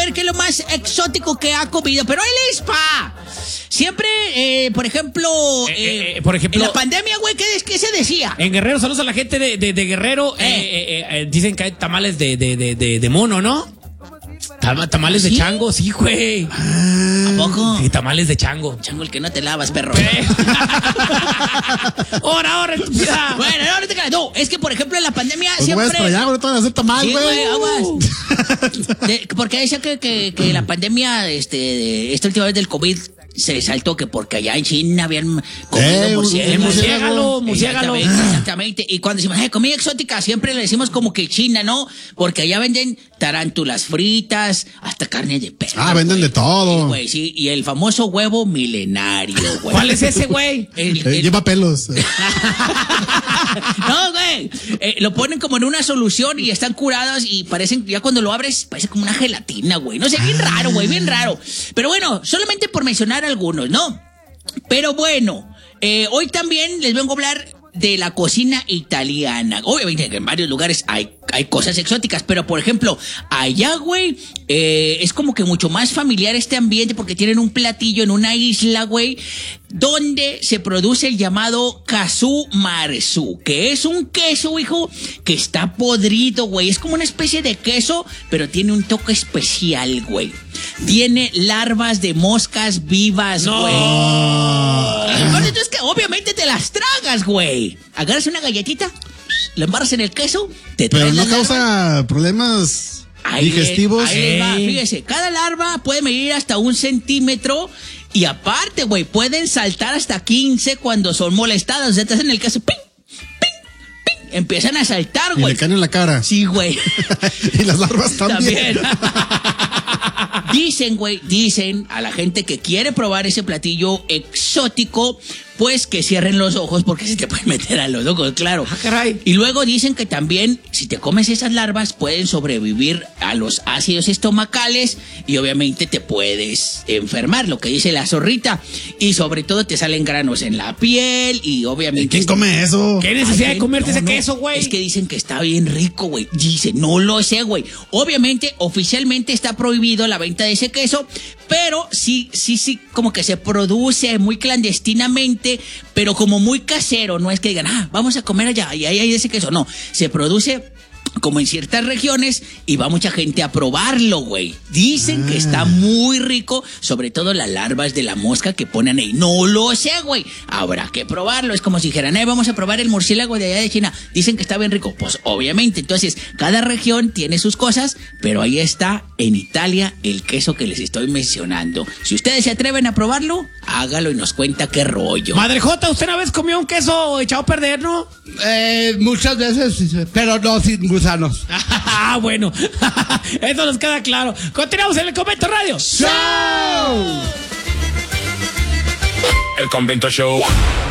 ver qué es lo más exótico que ha comido. Pero él es siempre, por ejemplo, en la pandemia, güey, ¿qué se decía? En Guerrero, saludos a la gente de Guerrero. Dicen que hay tamales de mono, ¿no? Tamales de chango, sí, güey. ¿A poco? Sí, tamales de chango. Chango, el que no te lavas, perro. ¡Ahora, estúpida! Bueno, no te creas. No, es que, por ejemplo, en la pandemia pues siempre... Pues para allá, ahorita van a hacer tamal, sí, güey. Aguas. Porque decía que la pandemia, esta última vez del COVID, se saltó que porque allá en China habían comido murciélago. Exactamente. Y cuando decimos, comida exótica, siempre le decimos como que China, ¿no? Porque allá venden tarántulas fritas, hasta carne de perro. Venden de todo. Sí, güey, sí. Y el famoso huevo milenario, güey. ¿Cuál es ese, güey? Lleva pelos. No, güey. Lo ponen como en una solución y están curados y parecen, ya cuando lo abres, parece como una gelatina, güey. No sé, bien raro, güey, bien raro. Pero bueno, solamente por mencionar algunos, ¿no? Pero bueno, hoy también les vengo a hablar de la cocina italiana. Obviamente en varios lugares hay cosas exóticas, pero por ejemplo, allá, güey, es como que mucho más familiar este ambiente porque tienen un platillo en una isla, güey, donde se produce el llamado casu marzu, que es un queso, hijo, que está podrido, güey. Es como una especie de queso, pero tiene un toque especial, güey. Tiene larvas de moscas vivas, güey. Entonces, que obviamente te las tragas, güey. Agarras una galletita, lo embarras en el queso, pero no causa problemas digestivos. Ahí va, fíjese, cada larva puede medir hasta 1 centímetro y aparte, güey, pueden saltar hasta 15 cuando son molestadas. O sea, te hacen el queso, ¡ping! Empiezan a saltar, güey. Y le caen en la cara. Sí, güey. Y las larvas también. Dicen a la gente que quiere probar ese platillo exótico, pues que cierren los ojos porque se te pueden meter a los ojos, claro. Ah, caray. Y luego dicen que también, si te comes esas larvas, pueden sobrevivir a los ácidos estomacales y obviamente te puedes enfermar, lo que dice la zorrita. Y sobre todo te salen granos en la piel y obviamente... ¿Quién come eso? ¿Qué necesidad de comerte ese queso, güey? Es que dicen que está bien rico, güey. Dice, no lo sé, güey. Obviamente, oficialmente está prohibido la venta de ese queso, pero sí, como que se produce muy clandestinamente, pero como muy casero. No es que digan, vamos a comer allá y ahí hay ese queso. No, se produce como en ciertas regiones y va mucha gente a probarlo, güey. Dicen que está muy rico, sobre todo las larvas de la mosca que ponen ahí. No lo sé, güey. Habrá que probarlo. Es como si dijeran, vamos a probar el murciélago de allá de China. Dicen que está bien rico. Pues obviamente. Entonces, cada región tiene sus cosas, pero ahí está en Italia el queso que les estoy mencionando. Si ustedes se atreven a probarlo, hágalo y nos cuenta qué rollo. Madre Jota, ¿usted una vez comió un queso echado a perder, no? Muchas veces, pero no sin gusanos. Bueno. Eso nos queda claro. Continuamos en el Convento Radio. ¡Show! El Convento Show.